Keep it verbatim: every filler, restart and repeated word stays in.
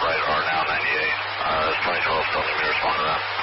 right, R now ninety-eight. Uh, it's twenty twelve, still need me to respond to that.